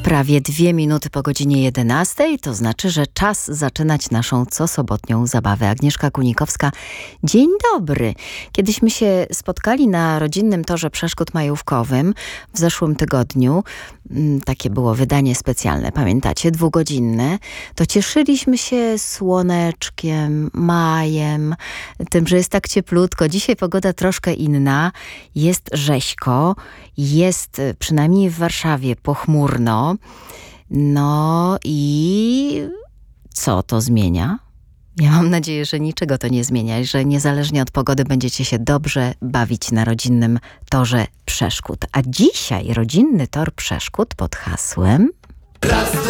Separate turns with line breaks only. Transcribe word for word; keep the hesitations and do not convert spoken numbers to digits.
Prawie dwie minuty po godzinie jedenastej, to znaczy, że czas zaczynać naszą cosobotnią zabawę. Agnieszka Kunikowska, dzień dobry. Kiedyśmy się spotkali na rodzinnym torze przeszkód majówkowym w zeszłym tygodniu. Takie było wydanie specjalne, pamiętacie, dwugodzinne. To cieszyliśmy się słoneczkiem, majem, tym, że jest tak cieplutko. Dzisiaj pogoda troszkę inna. Jest rzeźko, jest przynajmniej w Warszawie pochmurno. No i co to zmienia? Ja mam nadzieję, że niczego to nie zmienia i że niezależnie od pogody będziecie się dobrze bawić na rodzinnym torze przeszkód. A dzisiaj rodzinny tor przeszkód pod hasłem...
Raz,